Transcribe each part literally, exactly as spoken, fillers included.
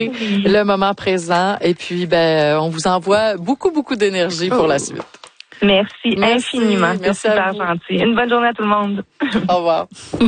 Oui. Le moment présent. Et puis, ben, on vous envoie beaucoup, beaucoup d'énergie pour la suite. Merci, Merci infiniment. merci C'est super gentil. Une bonne journée à tout le monde. Au revoir.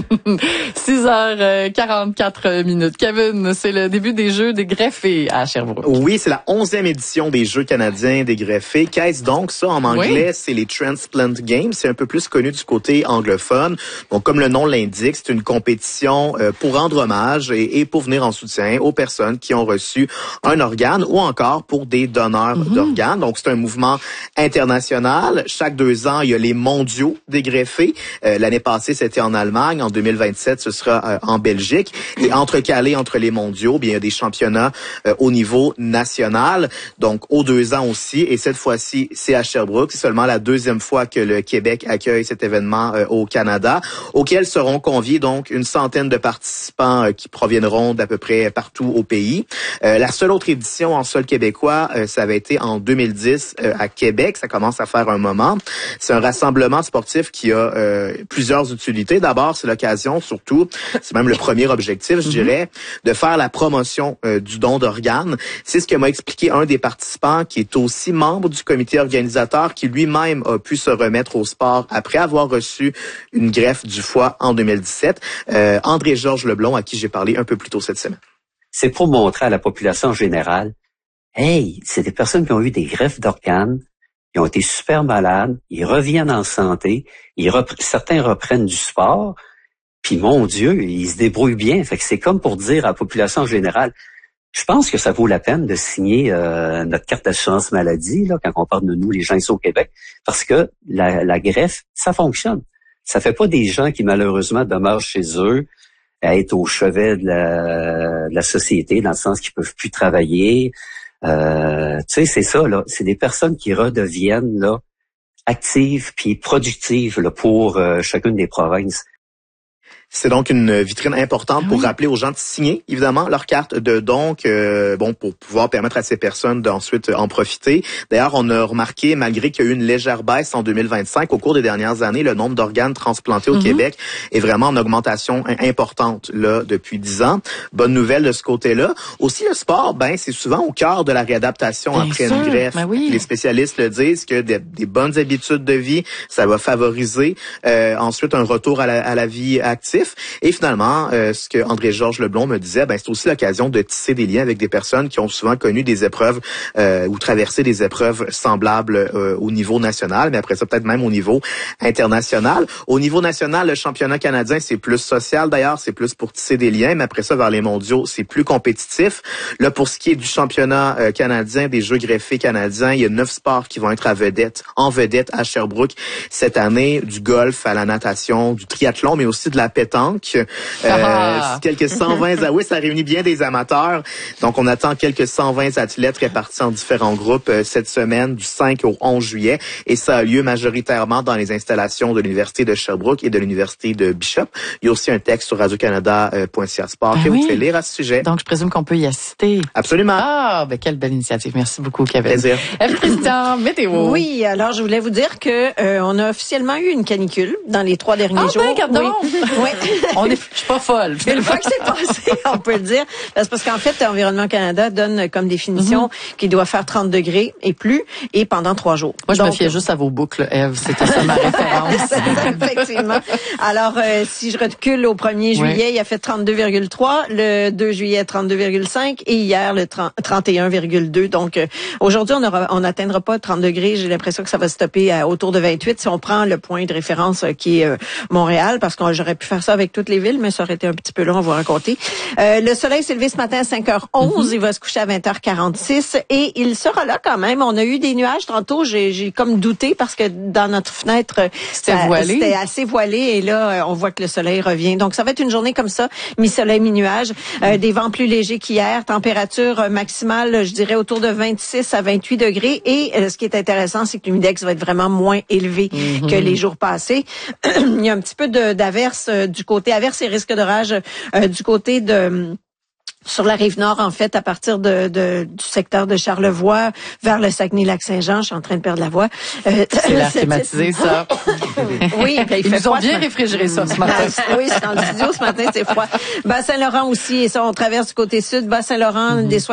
six heures quarante-quatre minutes. Kevin, c'est le début des Jeux des greffés à Sherbrooke. Oui, c'est la onzième édition des Jeux canadiens des greffés. Qu'est-ce donc ça en anglais? Oui. C'est les Transplant Games. C'est un peu plus connu du côté anglophone. Donc, comme le nom l'indique, c'est une compétition euh, pour rendre hommage et, et pour venir en soutien aux personnes qui ont reçu un organe ou encore pour des donneurs mm-hmm. d'organes. Donc, c'est un mouvement international. Chaque deux ans, il y a les mondiaux des greffés. Euh, l'année passée, c'était en Allemagne. En deux mille vingt-sept, ce sera euh, en Belgique. Et entrecalé entre les mondiaux, bien, il y a des championnats euh, au niveau national. Donc, aux deux ans aussi. Et cette fois-ci, c'est à Sherbrooke. C'est seulement la deuxième fois que le Québec accueille cet événement euh, au Canada, auquel seront conviés donc une centaine de participants euh, qui proviendront d'à peu près partout au pays. Euh, la seule autre édition en sol québécois, euh, ça avait été en deux mille dix euh, à Québec. Ça commence à faire un moment. C'est un rassemblement sportif qui a euh, plusieurs utilités. D'abord, c'est l'occasion, surtout, c'est même le premier objectif, je dirais, de faire la promotion euh, du don d'organes. C'est ce que m'a expliqué un des participants qui est aussi membre du comité organisateur, qui lui-même a pu se remettre au sport après avoir reçu une greffe du foie en deux mille dix-sept. Euh, André-Georges Leblond, à qui j'ai parlé un peu plus tôt cette semaine. C'est pour montrer à la population en général, hey, c'est des personnes qui ont eu des greffes d'organes, ils ont été super malades, ils reviennent en santé, ils repre- certains reprennent du sport, puis mon Dieu, ils se débrouillent bien. Fait que c'est comme pour dire à la population en général, je pense que ça vaut la peine de signer euh, notre carte d'assurance maladie là, quand on parle de nous, les gens ici au Québec, parce que la, la greffe, ça fonctionne. Ça fait pas des gens qui malheureusement demeurent chez eux à être au chevet de la, de la société, dans le sens qu'ils peuvent plus travailler. Euh, tu sais, c'est ça, là. C'est des personnes qui redeviennent là actives puis productives là, pour euh, chacune des provinces. C'est donc une vitrine importante pour oui. rappeler aux gens de signer, évidemment, leur carte de don, euh, bon, pour pouvoir permettre à ces personnes d'ensuite en profiter. D'ailleurs, on a remarqué, malgré qu'il y a eu une légère baisse en deux mille vingt-cinq, au cours des dernières années, le nombre d'organes transplantés au mm-hmm. Québec est vraiment en augmentation importante là depuis dix ans. Bonne nouvelle de ce côté-là. Aussi, le sport, ben, c'est souvent au cœur de la réadaptation Bien après sûr. une greffe. Ben oui. Les spécialistes le disent que des, des bonnes habitudes de vie, ça va favoriser euh, ensuite un retour à la, à la vie active. Et finalement, euh, ce que André-Georges Leblond me disait, ben c'est aussi l'occasion de tisser des liens avec des personnes qui ont souvent connu des épreuves euh, ou traversé des épreuves semblables euh, au niveau national, mais après ça peut-être même au niveau international. Au niveau national, le championnat canadien, c'est plus social d'ailleurs, c'est plus pour tisser des liens, mais après ça, vers les mondiaux, c'est plus compétitif. Là, pour ce qui est du championnat euh, canadien, des Jeux greffés canadiens, il y a neuf sports qui vont être à vedette, en vedette à Sherbrooke cette année, du golf à la natation, du triathlon, mais aussi de la pétanque. Euh, ah. quelques cent vingt, ah oui, ça réunit bien des amateurs. Donc, on attend quelques cent vingt athlètes répartis en différents groupes euh, cette semaine, du cinq au onze juillet. Et ça a lieu majoritairement dans les installations de l'Université de Sherbrooke et de l'Université de Bishop. Il y a aussi un texte sur radio canada point c a sport ben que oui. vous pouvez lire à ce sujet. Donc, je présume qu'on peut y assister. Absolument. Ah, ben quelle belle initiative. Merci beaucoup, Kevin. Plaisir. Christian, météo. Oui, alors je voulais vous dire que euh, on a officiellement eu une canicule dans les trois derniers ah, jours. Ben, pardon. Oui. oui. On est, je suis pas folle. Une fois que c'est passé, on peut le dire. C'est parce qu'en fait, Environnement Canada donne comme définition mm-hmm. qu'il doit faire trente degrés et plus, et pendant trois jours. Moi, je Donc, me fiais juste à vos boucles, Ève. C'était ça ma référence. Effectivement. Alors, euh, si je recule au premier juillet, oui. il a fait trente-deux virgule trois, le deux juillet, trente-deux virgule cinq, et hier, le trente et un virgule deux. Donc, euh, aujourd'hui, on n'atteindra pas trente degrés. J'ai l'impression que ça va stopper à autour de vingt-huit si on prend le point de référence euh, qui est euh, Montréal, parce que j'aurais pu faire ça avec toutes les villes, mais ça aurait été un petit peu long à vous raconter. Euh, le soleil s'est levé ce matin à cinq heures onze, mm-hmm. il va se coucher à vingt heures quarante-six et il sera là quand même. On a eu des nuages tantôt, j'ai, j'ai comme douté parce que dans notre fenêtre, c'était, ça, voilé. c'était assez voilé et là, on voit que le soleil revient. Donc, ça va être une journée comme ça, mi-soleil, mi-nuage, mm-hmm. euh, des vents plus légers qu'hier, température maximale, je dirais autour de vingt-six à vingt-huit degrés et euh, ce qui est intéressant, c'est que l'humidex va être vraiment moins élevé mm-hmm. que les jours passés. Il y a un petit peu de, d'averse euh, du côté averse et risque d'orage euh, du côté de Sur la rive nord, en fait, à partir de, de du secteur de Charlevoix vers le Saguenay-Lac-Saint-Jean, je suis en train de perdre la voix. Euh, c'est l'air climatisé, ça. Oui, ben, il Ils fait nous ont froid bien réfrigéré ça ce matin. Oui, c'est dans le studio ce matin, c'est froid. Bas-Saint-Laurent aussi, et ça, on traverse du côté sud. Bas-Saint-Laurent, mm-hmm. des